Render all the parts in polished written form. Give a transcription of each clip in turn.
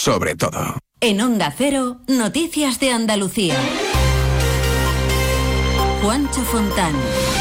sobre todo. En Onda Cero, Noticias de Andalucía. Juancho Fontán.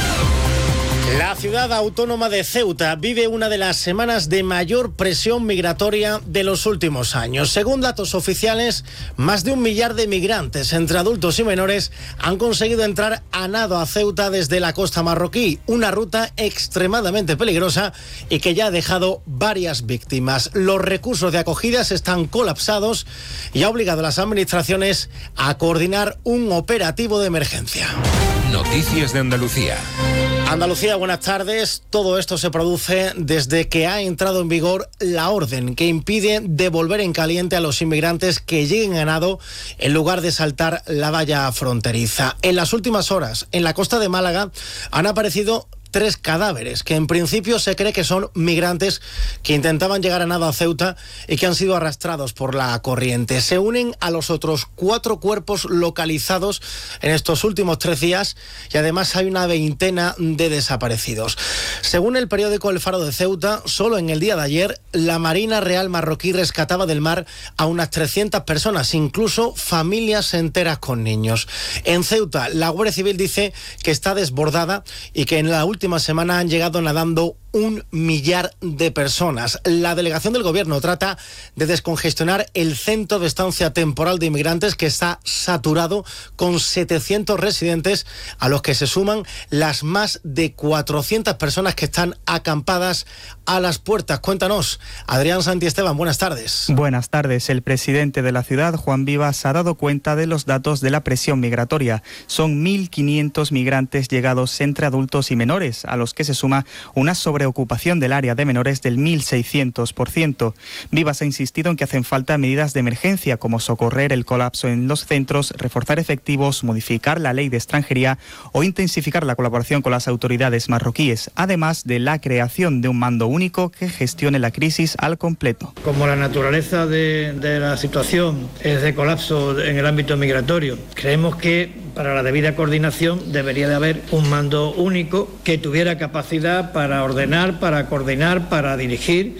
La ciudad autónoma de Ceuta vive una de las semanas de mayor presión migratoria de los últimos años. Según datos oficiales, más de 1 millar de migrantes entre adultos y menores han conseguido entrar a nado a Ceuta desde la costa marroquí, una ruta extremadamente peligrosa y que ya ha dejado varias víctimas. Los recursos de acogidas están colapsados y ha obligado a las administraciones a coordinar un operativo de emergencia. Noticias de Andalucía. Andalucía, buenas tardes. Todo esto se produce desde que ha entrado en vigor la orden que impide devolver en caliente a los inmigrantes que lleguen a nado en lugar de saltar la valla fronteriza. En las últimas horas, en la costa de Málaga, han aparecido 3 cadáveres que en principio se cree que son migrantes que intentaban llegar a nado a Ceuta y que han sido arrastrados por la corriente. Se unen a los otros 4 cuerpos localizados en estos últimos 3 días y además hay una veintena de desaparecidos. Según el periódico El Faro de Ceuta, solo en el día de ayer la Marina Real marroquí rescataba del mar a unas 300 personas, incluso familias enteras con niños. En Ceuta, la Guardia Civil dice que está desbordada y que en la última semana han llegado nadando 1 millar de personas. La delegación del gobierno trata de descongestionar el centro de estancia temporal de inmigrantes que está saturado con 700 residentes, a los que se suman las más de 400 personas que están acampadas a las puertas. Cuéntanos, Adrián Santiesteban, buenas tardes. Buenas tardes. El presidente de la ciudad, Juan Vivas, ha dado cuenta de los datos de la presión migratoria. Son 1.500 migrantes llegados entre adultos y menores, a los que se suma una sobreocupación del área de menores del 1.600%. Vivas ha insistido en que hacen falta medidas de emergencia, como socorrer el colapso en los centros, reforzar efectivos, modificar la ley de extranjería o intensificar la colaboración con las autoridades marroquíes, además de la creación de un mando único que gestione la crisis al completo. Como la naturaleza de la situación es de colapso en el ámbito migratorio, creemos que para la debida coordinación debería de haber un mando único que tuviera capacidad para ordenar, para coordinar, para dirigir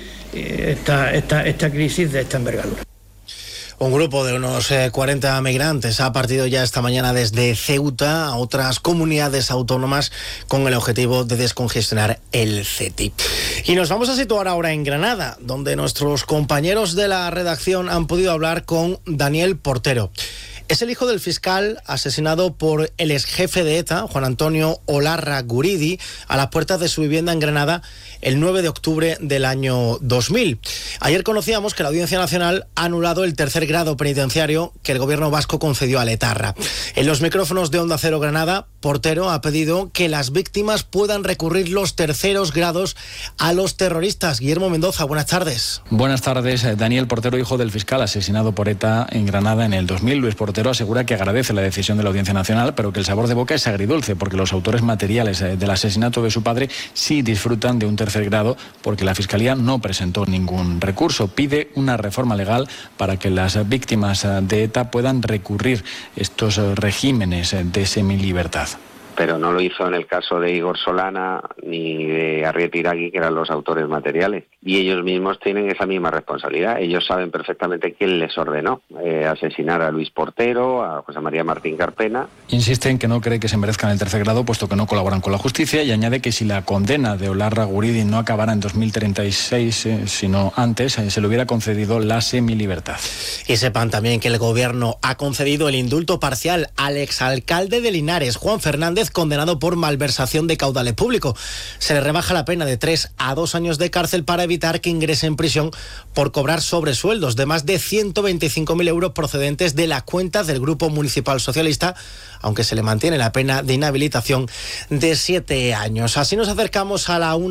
esta crisis de esta envergadura. Un grupo de unos 40 migrantes ha partido ya esta mañana desde Ceuta a otras comunidades autónomas con el objetivo de descongestionar el CETI. Y nos vamos a situar ahora en Granada, donde nuestros compañeros de la redacción han podido hablar con Daniel Portero. Es el hijo del fiscal asesinado por el exjefe de ETA, Juan Antonio Olarra Guridi, a las puertas de su vivienda en Granada el 9 de octubre del año 2000. Ayer conocíamos que la Audiencia Nacional ha anulado el 3er grado penitenciario que el gobierno vasco concedió a Letarra. En los micrófonos de Onda Cero Granada, Portero ha pedido que las víctimas puedan recurrir los 3eros grados a los terroristas. Guillermo Mendoza, buenas tardes. Buenas tardes. Daniel Portero, hijo del fiscal asesinado por ETA en Granada en el 2000. Luis Portero asegura que agradece la decisión de la Audiencia Nacional, pero que el sabor de boca es agridulce, porque los autores materiales del asesinato de su padre sí disfrutan de un 3er grado, porque la Fiscalía no presentó ningún recurso. Pide una reforma legal para que las víctimas de ETA puedan recurrir estos regímenes de semilibertad. Pero no lo hizo en el caso de Igor Solana ni de Arrieta Iragui, que eran los autores materiales. Y ellos mismos tienen esa misma responsabilidad. Ellos saben perfectamente quién les ordenó asesinar a Luis Portero, a José María Martín Carpena. Insiste en que no cree que se merezcan el 3er grado, puesto que no colaboran con la justicia, y añade que si la condena de Olarra Guridi no acabara en 2036, sino antes, se le hubiera concedido la semilibertad. Y sepan también que el gobierno ha concedido el indulto parcial al exalcalde de Linares, Juan Fernández, condenado por malversación de caudales públicos. Se le rebaja la pena de 3 a 2 años de cárcel para evitar que ingrese en prisión por cobrar sobresueldos de más de 125.000 euros procedentes de las cuentas del Grupo Municipal Socialista, aunque se le mantiene la pena de inhabilitación de 7 años. Así nos acercamos a la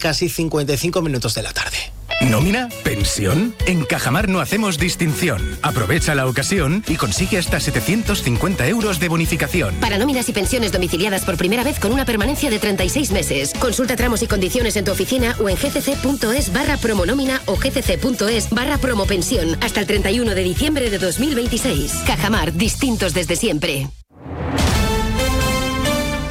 1:55 de la tarde. ¿Nómina? ¿Pensión? En Cajamar no hacemos distinción. Aprovecha la ocasión y consigue hasta 750 euros de bonificación. Para nóminas y pensiones domiciliadas por primera vez con una permanencia de 36 meses. Consulta tramos y condiciones en tu oficina o en gcc.es/promonómina o gcc.es/promopensión hasta el 31 de diciembre de 2026. Cajamar, distintos desde siempre.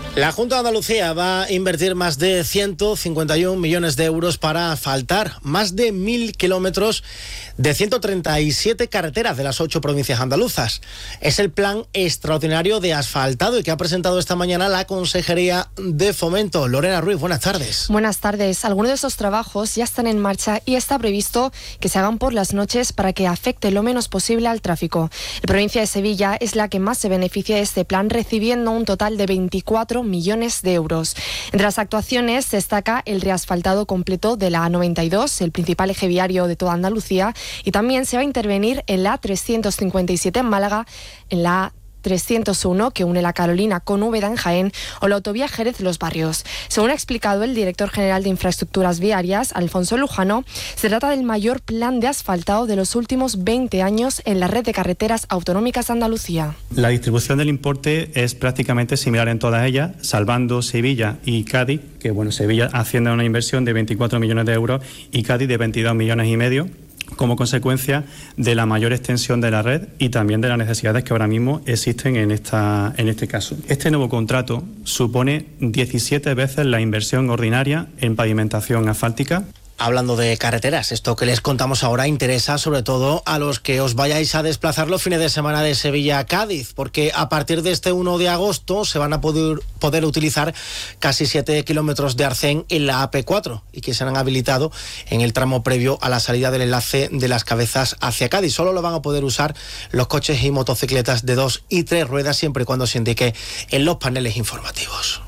La Junta de Andalucía va a invertir más de 151 millones de euros para asfaltar más de 1.000 kilómetros de 137 carreteras de las 8 provincias andaluzas. Es el plan extraordinario de asfaltado y que ha presentado esta mañana la Consejería de Fomento. Lorena Ruiz, buenas tardes. Buenas tardes. Algunos de esos trabajos ya están en marcha y está previsto que se hagan por las noches para que afecte lo menos posible al tráfico. La provincia de Sevilla es la que más se beneficia de este plan, recibiendo un total de 24 millones de euros. Entre las actuaciones destaca el reasfaltado completo de la A92, el principal eje viario de toda Andalucía, y también se va a intervenir en la A357 en Málaga, en la A301 que une la Carolina con Úbeda en Jaén o la autovía Jerez-Los Barrios. Según ha explicado el director general de Infraestructuras Viarias, Alfonso Lujano, se trata del mayor plan de asfaltado de los últimos 20 años en la red de carreteras autonómicas de Andalucía. La distribución del importe es prácticamente similar en todas ellas, salvando Sevilla y Cádiz, que Sevilla asciende a una inversión de 24 millones de euros y Cádiz de 22 millones y medio, como consecuencia de la mayor extensión de la red y también de las necesidades que ahora mismo existen en este caso. Este nuevo contrato supone 17 veces la inversión ordinaria en pavimentación asfáltica. Hablando de carreteras, esto que les contamos ahora interesa sobre todo a los que os vayáis a desplazar los fines de semana de Sevilla a Cádiz, porque a partir de este 1 de agosto se van a poder utilizar casi 7 kilómetros de arcén en la AP4 y que se han habilitado en el tramo previo a la salida del enlace de Las Cabezas hacia Cádiz. Solo lo van a poder usar los coches y motocicletas de 2 y 3 ruedas siempre y cuando se indique en los paneles informativos.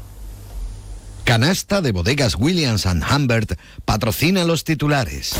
Canasta de Bodegas Williams & Humbert patrocina los titulares.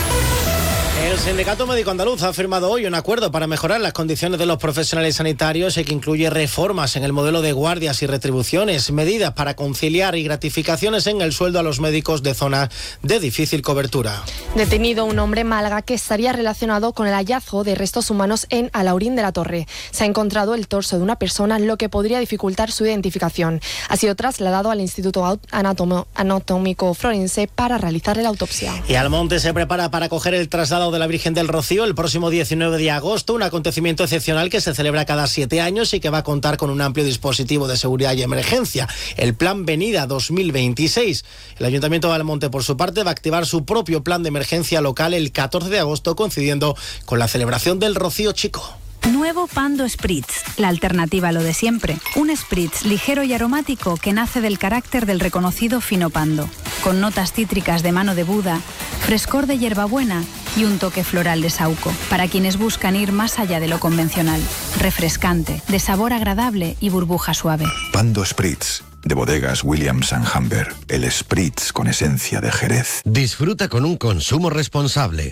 El Sindicato Médico Andaluz ha firmado hoy un acuerdo para mejorar las condiciones de los profesionales sanitarios y que incluye reformas en el modelo de guardias y retribuciones, medidas para conciliar y gratificaciones en el sueldo a los médicos de zonas de difícil cobertura. Detenido un hombre en Málaga que estaría relacionado con el hallazgo de restos humanos en Alaurín de la Torre. Se ha encontrado el torso de una persona, lo que podría dificultar su identificación. Ha sido trasladado al Instituto Anatómico Forense para realizarle la autopsia. Y Almonte se prepara para acoger el traslado de la Virgen del Rocío el próximo 19 de agosto, un acontecimiento excepcional que se celebra cada 7 años y que va a contar con un amplio dispositivo de seguridad y emergencia, el Plan Venida 2026. El Ayuntamiento de Almonte, por su parte, va a activar su propio plan de emergencia local el 14 de agosto, coincidiendo con la celebración del Rocío Chico. Nuevo Pando Spritz, la alternativa a lo de siempre. Un Spritz ligero y aromático que nace del carácter del reconocido fino Pando, con notas cítricas de mano de Buda, frescor de hierbabuena y un toque floral de saúco, para quienes buscan ir más allá de lo convencional. Refrescante, de sabor agradable y burbuja suave. Pando Spritz, de Bodegas Williams & Humbert, el Spritz con esencia de Jerez. Disfruta con un consumo responsable.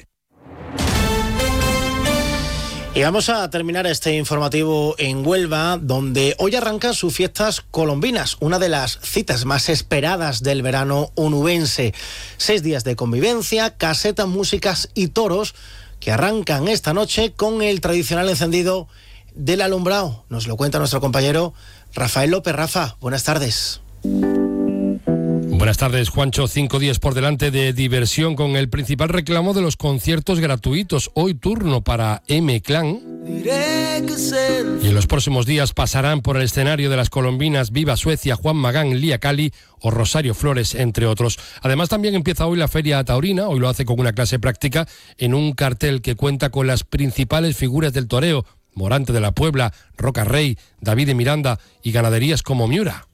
Y vamos a terminar este informativo en Huelva, donde hoy arrancan sus fiestas colombinas, una de las citas más esperadas del verano onubense. 6 días de convivencia, casetas, músicas y toros que arrancan esta noche con el tradicional encendido del alumbrado. Nos lo cuenta nuestro compañero Rafael López. Rafa, buenas tardes. Buenas tardes, Juancho. 5 días por delante de diversión con el principal reclamo de los conciertos gratuitos. Hoy turno para M-Clan. Y en los próximos días pasarán por el escenario de las colombinas Viva Suecia, Juan Magán, Lía Cali o Rosario Flores, entre otros. Además, también empieza hoy la Feria Taurina. Hoy lo hace con una clase práctica en un cartel que cuenta con las principales figuras del toreo: Morante de la Puebla, Roca Rey, David de Miranda y ganaderías como Miura.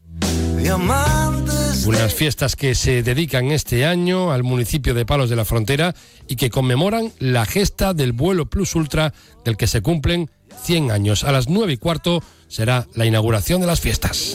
Unas fiestas que se dedican este año al municipio de Palos de la Frontera y que conmemoran la gesta del vuelo Plus Ultra, del que se cumplen 100 años. A las 9:15 será la inauguración de las fiestas.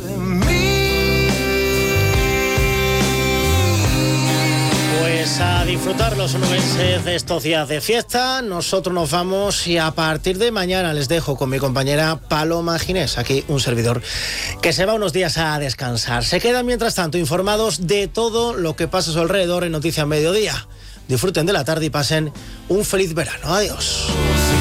Pues a disfrutar los onubenses de estos días de fiesta. Nosotros nos vamos y a partir de mañana les dejo con mi compañera Paloma Ginés, aquí un servidor que se va unos días a descansar. Se quedan mientras tanto informados de todo lo que pasa a su alrededor en Noticias Mediodía. Disfruten de la tarde y pasen un feliz verano. Adiós.